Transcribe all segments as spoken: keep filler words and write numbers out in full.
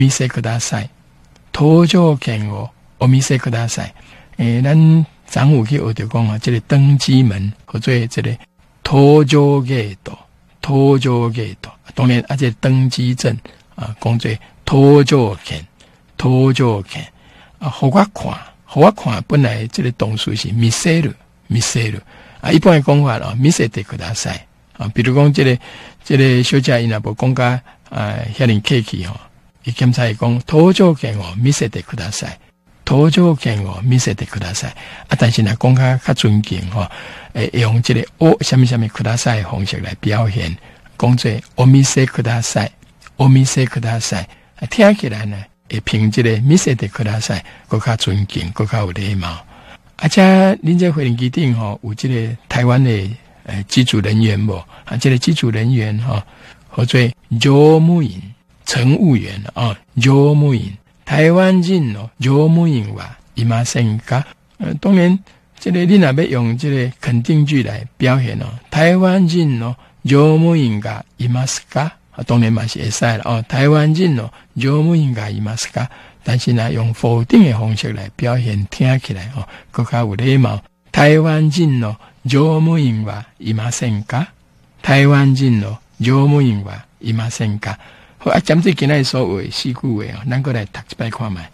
見せください。搭乗券をお見せください。诶，咱昨有去学着讲啊，这个登机門或者这个搭乗ゲート、搭乗ゲート，當然啊，這個登機證啊，講做搭乗券、搭乗券啊，互我看，互我看，本來這個動詞是見せる、見せる啊，一般的講法咯，見せてください啊，比如講這個這個小姐伊若無講甲啊，遐尼客氣吼，伊檢查伊講搭乗券を見せてください。搭乗券を見せてください。啊，但是呢，講較較尊敬吼，誒，用這個お什麼什麼ください方式來表現，講做お見せください，お見せください。啊，聽起來呢，會憑這個見せてください，更較尊敬，更較有禮貌。而且，恁這飛機頂吼，有這個台灣的誒機組人員無？啊，這個機組人員吼，或者乗務員、乘務員啊，乗務員。台灣人の乗務員はいませんか？呃，當然，這個你若要用這個肯定句來表現哦。台灣人の乗務員がいますか？啊，當然嘛是會使啦哦。台灣人の乗務員がいますか？但是呢，用否定的方式來表現，聽起來哦，更加有禮貌。台灣人の乗務員はいませんか？台灣人の乗務員はいませんか？好啊，針對今仔所有的四句話哦，咱過來讀一擺看賣。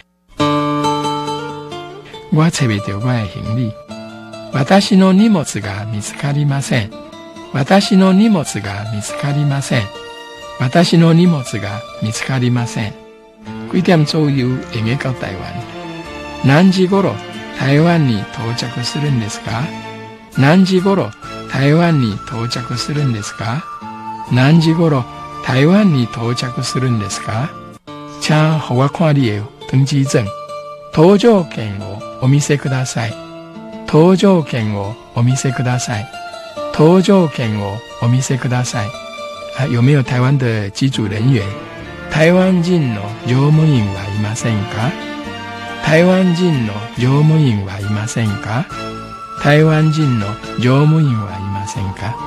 我找袂到我的行李。私の荷物が見つかりません。私の荷物が見つかりません。私の荷物が見つかりません。幾點左右會用到台灣？何時頃台灣に到着するんですか？何時頃台灣に到着するんですか？何時頃台灣に到着するんですか？請互我看你的登機證。搭乗券をお見せください。搭乗券をお見せください。搭乗券をお見せください。啊，有沒有台灣的機組人員？台灣人の乗務員はいませんか？台灣人の乗務員はいませんか？台灣人の乗務員はいませんか？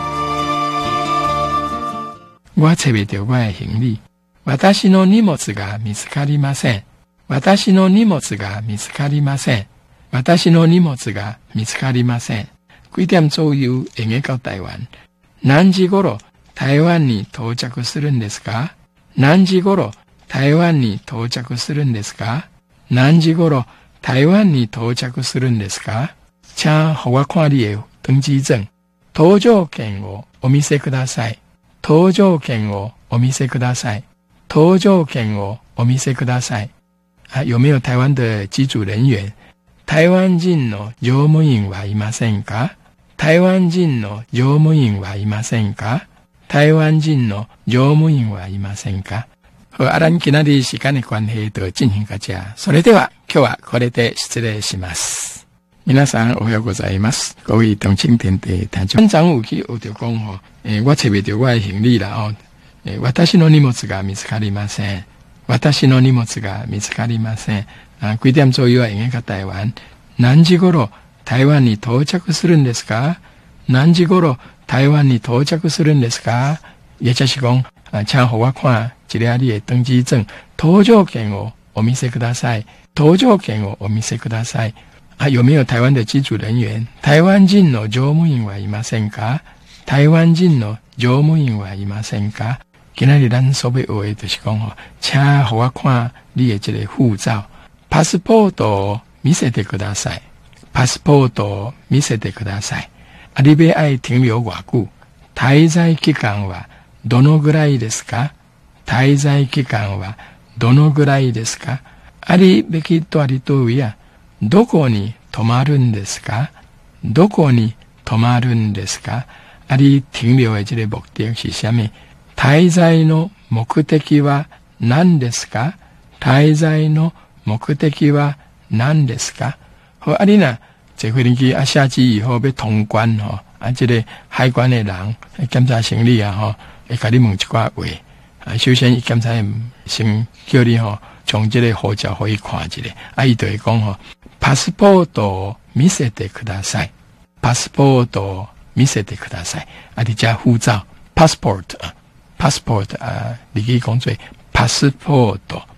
我找袂到我的行李。私の荷物が見つかりません。私の荷物が見つかりません。私の荷物が見つかりません。幾點左右会用到台灣？何時頃台灣に到着するんですか？何時頃台灣に到着するんですか？何時頃台湾に到着するんですか？請互我看你的登機證。搭乗券をお見せください。搭乗券をお見せください。搭乗券をお見せください。啊，有沒有台灣的機組人員？台灣人の乗務員はいませんか？台灣人の乗務員はいませんか？台灣人の乗務員はいませんか？好，啊，咱今仔日時間的關係就進行到這。それでは今日はこれで失礼します。皆さんおはようございます。各位同情天地聽眾。昨有去學着講吼，誒，我找袂到我的行李啦哦。誒，私の荷物が見つかりません。私の荷物が見つかりません。あ、幾點左右は用が台灣？何時頃台灣に到着するんですか？何時頃台灣に到着するんですか？也就是講，啊，請互我看一個你的登機證。搭乗券をお見せください。搭乗券をお見せください。啊，有沒有台灣的機組人員？台灣人の乗務員はいませんか？台灣人の乗務員はいませんか？今仔日咱所要學的就是講吼，請互我看你的這個護照。パスポートを見せてください。パスポートを見せてください。あ、你要愛停留偌久？滞在期間はどのぐらいですか？滞在期間はどのぐらいですか？ありべきとありとうや、どこに泊まるんですか？どこに泊まるんですか？あり停留的這個目的是什麼？滞在の目的は何ですか？滞在の目的は何ですか？好，啊，你若坐飛機啊下機以後要通關吼，啊，這個海關的人檢查行李啊吼，會甲你問一寡話。啊，首先伊檢查先叫你吼，從這個護照可以看一下，啊，伊就會講吼，パスポートを見せてください。パスポートを見せてください。啊，你加護照 passport 啊 passport 啊，你可以講做 passport